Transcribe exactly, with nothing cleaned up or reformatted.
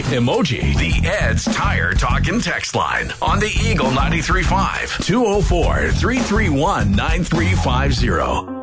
emoji. The Ed's Tire Talkin' text line on the Eagle ninety-three point five. two oh four, three three one, nine three five zero.